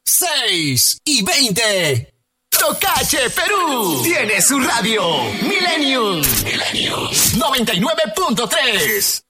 6 y 20. Tocache Perú tiene su radio Millennium 99.3.